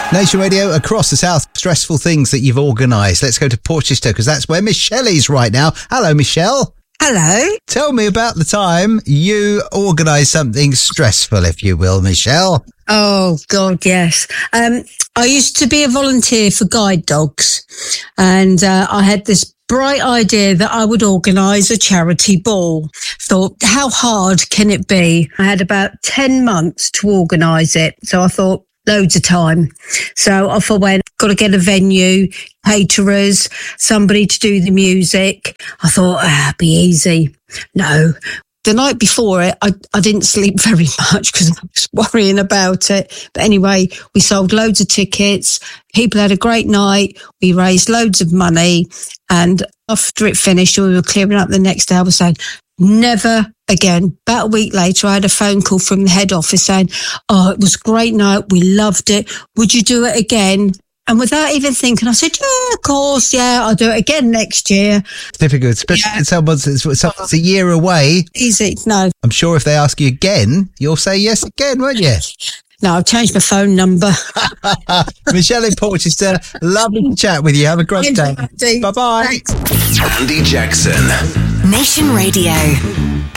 Nation Radio across the south. Stressful things that you've organised. Let's go to Portchester because that's where Michelle is right now. Hello, Michelle. Hello. Tell me about the time you organised something stressful, if you will, Michelle. Oh, God, yes. I used to be a volunteer for guide dogs, and I had this bright idea that I would organise a charity ball. Thought, how hard can it be? I had about 10 months to organise it, so I thought, loads of time. So off I went, got to get a venue, caterers, somebody to do the music. I thought, it'd be easy. No. The night before it, I didn't sleep very much because I was worrying about it. But anyway, we sold loads of tickets. People had a great night. We raised loads of money. And after it finished, we were clearing up the next day. I was saying, never again. About a week later, I had a phone call from the head office saying, oh, it was a great night. We loved it. Would you do it again? And without even thinking, I said, yeah, of course. Yeah, I'll do it again next year. It's difficult, especially when someone's a year away. Easy. No. I'm sure if they ask you again, you'll say yes again, won't you? No, I've changed my phone number. Michelle in Portchester, lovely to chat with you. Have a great day. Bye-bye. Bye-bye. Andy Jackson. Nation Radio.